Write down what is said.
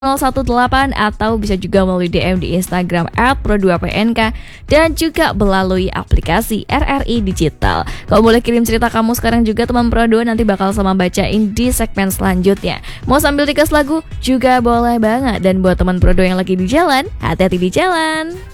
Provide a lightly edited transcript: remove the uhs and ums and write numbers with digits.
018 atau bisa juga melalui DM di Instagram @pro2pnk dan juga melalui aplikasi RRI Digital. Kalau boleh kirim cerita kamu sekarang juga teman Pro2, nanti bakal sama bacain di segmen selanjutnya. Mau sambil request lagu juga boleh banget. Dan buat teman Pro2 yang lagi di jalan, hati-hati di jalan.